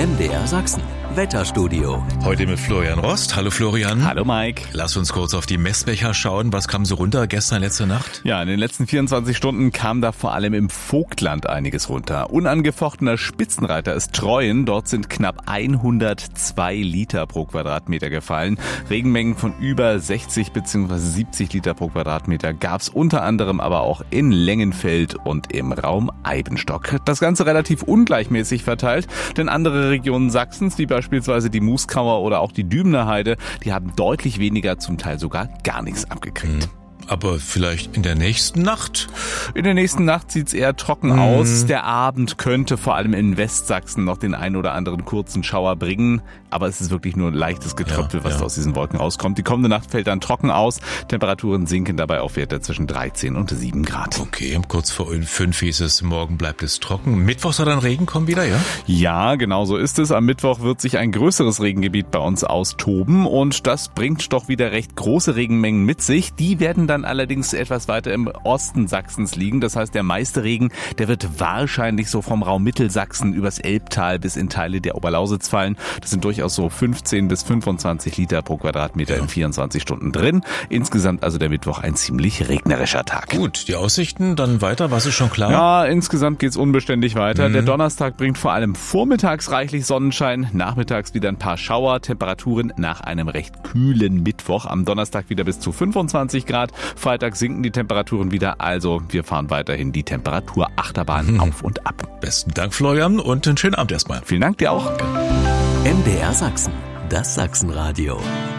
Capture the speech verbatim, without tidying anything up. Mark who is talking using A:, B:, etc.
A: M D R Sachsen. Wetterstudio.
B: Heute mit Florian Rost. Hallo Florian.
C: Hallo Mike.
B: Lass uns kurz auf die Messbecher schauen. Was kam so runter gestern, letzte Nacht?
C: Ja, in den letzten vierundzwanzig Stunden kam da vor allem im Vogtland einiges runter. Unangefochtener Spitzenreiter ist Treuen. Dort sind knapp hundertzwei Liter pro Quadratmeter gefallen. Regenmengen von über sechzig bzw. siebzig Liter pro Quadratmeter gab's unter anderem aber auch in Lengenfeld und im Raum Eibenstock. Das Ganze relativ ungleichmäßig verteilt, denn andere Regionen Sachsens, wie beispielsweise die Muskauer oder auch die Dübener Heide, die haben deutlich weniger, zum Teil sogar gar nichts abgekriegt.
B: Hm. Aber vielleicht in der nächsten Nacht?
C: In der nächsten Nacht sieht's eher trocken
B: mm.
C: aus. Der Abend könnte vor allem in Westsachsen noch den ein oder anderen kurzen Schauer bringen. Aber es ist wirklich nur ein leichtes Getröpfel,
B: ja,
C: was
B: ja.
C: aus diesen Wolken rauskommt. Die kommende Nacht fällt dann trocken aus. Temperaturen sinken dabei auf Werte zwischen dreizehn und sieben Grad.
B: Okay, kurz vor fünf hieß es, morgen bleibt es trocken. Mittwoch soll dann Regen kommen wieder, ja?
C: Ja, genau so ist es. Am Mittwoch wird sich ein größeres Regengebiet bei uns austoben. Und das bringt doch wieder recht große Regenmengen mit sich. Die werden dann allerdings etwas weiter im Osten Sachsens liegen. Das heißt, der meiste Regen, der wird wahrscheinlich so vom Raum Mittelsachsen übers Elbtal bis in Teile der Oberlausitz fallen. Das sind durchaus so fünfzehn bis fünfundzwanzig Liter pro Quadratmeter ja. in vierundzwanzig Stunden drin. Insgesamt also der Mittwoch ein ziemlich regnerischer Tag.
B: Gut, die Aussichten dann weiter, was ist schon klar?
C: Ja, insgesamt geht's unbeständig weiter.
B: Mhm.
C: Der Donnerstag bringt vor allem vormittags reichlich Sonnenschein, nachmittags wieder ein paar Schauer, Temperaturen nach einem recht kühlen Mittwoch. Am Donnerstag wieder bis zu fünfundzwanzig Grad. Freitag sinken die Temperaturen wieder, also wir fahren weiterhin die Temperaturachterbahn mhm. auf und ab.
B: Besten Dank, Florian, und einen schönen Abend erstmal.
C: Vielen Dank dir auch.
A: M D R Sachsen, das Sachsenradio.